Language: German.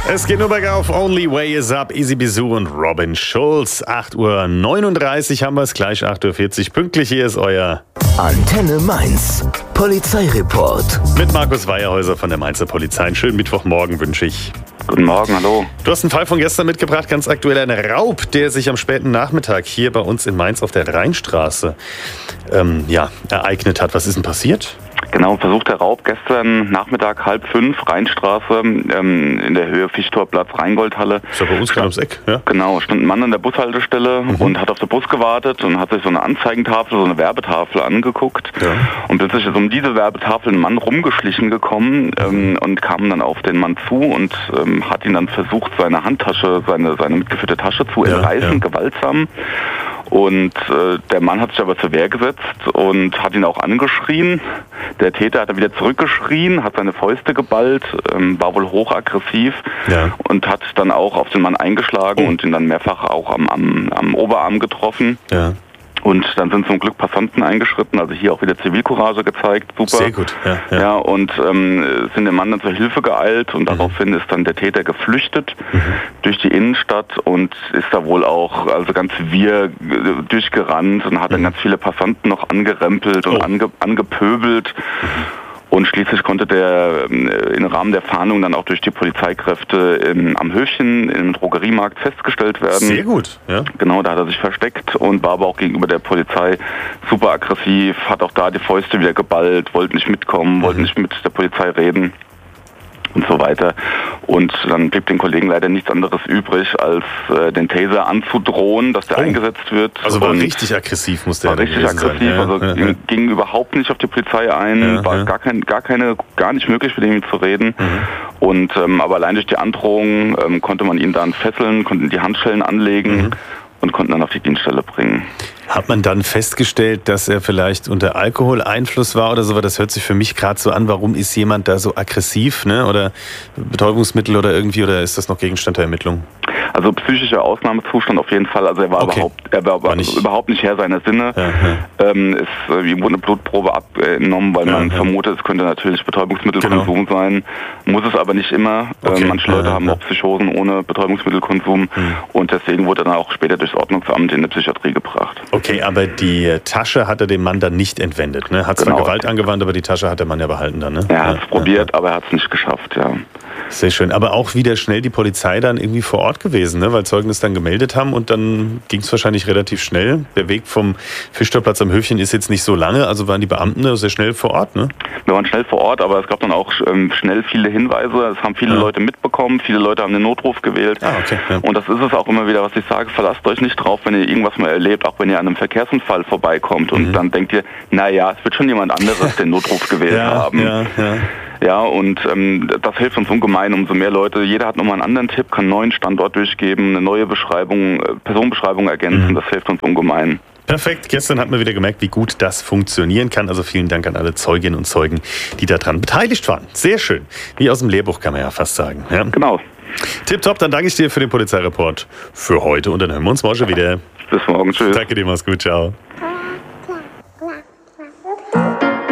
Es geht nur bergauf. Only Way is Up. Easy Bizou und Robin Schulz. 8:39 Uhr haben wir es. Gleich 8:40 Uhr. Pünktlich hier ist euer Antenne Mainz. Polizeireport. mit Markus Weierhäuser von der Mainzer Polizei. Einen schönen Mittwochmorgen wünsche ich. Guten Morgen, hallo. Du hast einen Fall von gestern mitgebracht, ganz aktuell ein Raub, der sich am späten Nachmittag hier bei uns in Mainz auf der Rheinstraße ereignet hat. Was ist denn passiert? Genau, versuchter Raub gestern Nachmittag 4:30, Rheinstraße, in der Höhe Fischtorplatz, Rheingoldhalle. Ist ja bei uns gerade ums Eck, ja? Genau, stand ein Mann an der Bushaltestelle und hat auf den Bus gewartet und hat sich so eine Anzeigentafel, so eine Werbetafel angeguckt. Ja. Und plötzlich ist um diese Werbetafel ein Mann rumgeschlichen gekommen und kam dann auf den Mann zu und hat ihn dann versucht, seine Handtasche, seine mitgeführte Tasche zu entreißen, gewaltsam. Und der Mann hat sich aber zur Wehr gesetzt und hat ihn auch angeschrien. Der Täter hat dann wieder zurückgeschrien, hat seine Fäuste geballt, war wohl hochaggressiv und hat dann auch auf den Mann eingeschlagen und ihn dann mehrfach auch am Oberarm getroffen. Ja. Und dann sind zum Glück Passanten eingeschritten, also hier auch wieder Zivilcourage gezeigt, super. Sehr gut, ja. Und sind dem Mann dann zur Hilfe geeilt und daraufhin ist dann der Täter geflüchtet durch die Innenstadt und ist da wohl auch ganz wirr durchgerannt und hat dann ganz viele Passanten noch angerempelt und angepöbelt. Und schließlich konnte der im Rahmen der Fahndung dann auch durch die Polizeikräfte am Höfchen im Drogeriemarkt festgestellt werden. Sehr gut, ja. Genau, da hat er sich versteckt und war aber auch gegenüber der Polizei super aggressiv, hat auch da die Fäuste wieder geballt, wollte nicht mitkommen, wollte nicht mit der Polizei reden und so weiter. Und dann blieb den Kollegen leider nichts anderes übrig, als den Taser anzudrohen, dass der eingesetzt wird. Also war richtig aggressiv, muss der war richtig aggressiv, sein. Ging überhaupt nicht auf die Polizei ein, war gar nicht möglich, mit ihm zu reden. Und aber allein durch die Androhung konnte man ihn dann fesseln, konnten die Handschellen anlegen und konnten dann auf die Dienststelle bringen. Hat man dann festgestellt, dass er vielleicht unter Alkoholeinfluss war oder so? Das hört sich für mich gerade so an. Warum ist jemand da so aggressiv, ne? Oder Betäubungsmittel oder irgendwie, oder ist das noch Gegenstand der Ermittlung? Also psychischer Ausnahmezustand auf jeden Fall. Also er war überhaupt nicht Herr seiner Sinne. Ihm wurde eine Blutprobe abgenommen, weil man vermutet, es könnte natürlich Betäubungsmittelkonsum sein. Muss es aber nicht immer. Manche Leute haben auch Psychosen ohne Betäubungsmittelkonsum und deswegen wurde er dann auch später durchs Ordnungsamt in die Psychiatrie gebracht. Okay, aber die Tasche hat er dem Mann dann nicht entwendet, ne? Hat zwar Gewalt angewandt, aber die Tasche hat der Mann ja behalten dann, ne? Er hat es probiert, aber er hat es nicht geschafft, ja. Sehr schön. Aber auch wieder schnell die Polizei dann irgendwie vor Ort gewesen, ne? Weil Zeugen es dann gemeldet haben und dann ging es wahrscheinlich relativ schnell. Der Weg vom Fischtorplatz am Höfchen ist jetzt nicht so lange, also waren die Beamten sehr schnell vor Ort, ne? Wir waren schnell vor Ort, aber es gab dann auch schnell viele Hinweise. Es haben viele Leute mitbekommen, viele Leute haben den Notruf gewählt. Und das ist es auch immer wieder, was ich sage, verlasst euch nicht drauf, wenn ihr irgendwas mal erlebt, auch wenn ihr an einem Verkehrsunfall vorbeikommt und dann denkt ihr, naja, es wird schon jemand anderes den Notruf gewählt haben. Ja, und das hilft uns ungemein, umso mehr Leute. Jeder hat nochmal einen anderen Tipp, kann einen neuen Standort durchgeben, eine neue Beschreibung, Personenbeschreibung ergänzen. Das hilft uns ungemein. Perfekt. Gestern hat man wieder gemerkt, wie gut das funktionieren kann. Also vielen Dank an alle Zeuginnen und Zeugen, die daran beteiligt waren. Sehr schön. Wie aus dem Lehrbuch, kann man ja fast sagen. Ja? Genau. Tipptopp, dann danke ich dir für den Polizeireport für heute und dann hören wir uns morgen wieder. Bis morgen, tschüss. Danke dir, mach's gut, ciao.